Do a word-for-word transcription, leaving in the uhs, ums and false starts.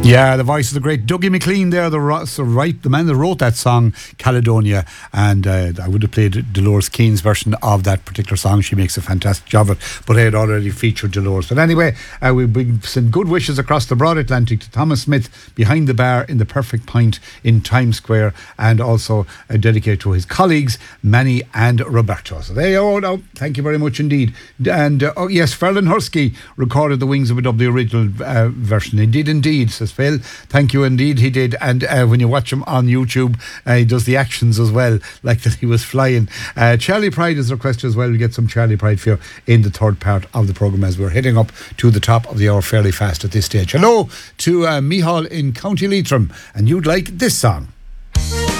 Yeah, the voice of the great Dougie MacLean there, the, right, the man that wrote that song, Caledonia. And uh, I would have played Dolores Keane's version of that particular song. She makes a fantastic job of it, but I had already featured Dolores. But anyway, uh, we, we send good wishes across the broad Atlantic to Thomas Smith behind the bar in the Perfect Pint in Times Square, and also uh, dedicated to his colleagues, Manny and Roberto. So there you go. Now, thank you very much indeed. And uh, oh yes, Ferlin Husky recorded the Wings of a Dove, the original uh, version. He did indeed, says Phil. Thank you indeed, he did. And uh, when you watch him on YouTube, uh, he does the actions as well, like that he was flying. Uh, Charlie Pride is requested as well. We'll get some Charlie Pride for you in the third part of the programme as we're heading up to the top of the hour fairly fast at this stage. Hello to uh, Mihal in County Leitrim, and you'd like this song.